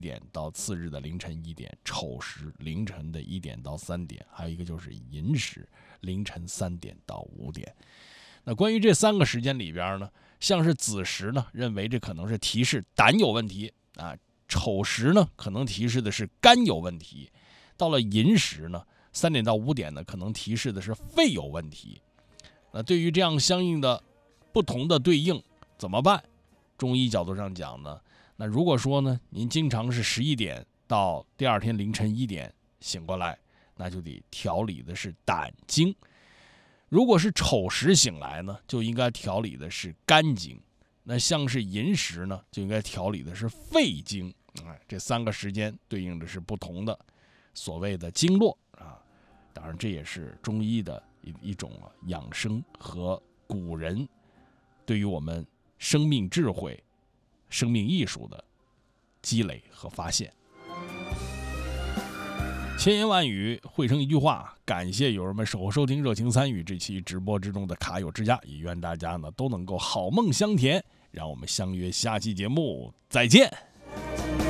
点到次日的凌晨1点，丑时凌晨的1点到3点，还有一个就是寅时凌晨3点到5点。那关于这3个时间里边呢，像是子时呢，认为这可能是提示胆有问题啊；丑时呢，可能提示的是肝有问题；到了寅时呢，3点到5点呢，可能提示的是肺有问题。那对于这样相应的不同的对应怎么办？中医角度上讲呢，那如果说呢，您经常是11点到第二天凌晨1点醒过来，那就得调理的是胆经。如果是丑时醒来呢，就应该调理的是肝经。那像是寅时呢，就应该调理的是肺经。这3个时间对应的是不同的所谓的经络啊。当然，这也是中医的一种养生和古人对于我们生命智慧、生命艺术的积累和发现。千言万语汇成一句话，感谢友人们守候收听、热情参与这期直播之中的卡友之家，也愿大家呢都能够好梦香甜。让我们相约下期节目再见。